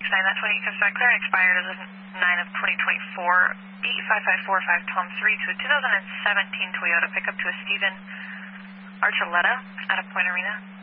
Sign that 28 comes back clear and expired as of 9 of 2024. 85545 Tom 3 to a 2017 Toyota pickup to a Steven Archuleta at a Point Arena.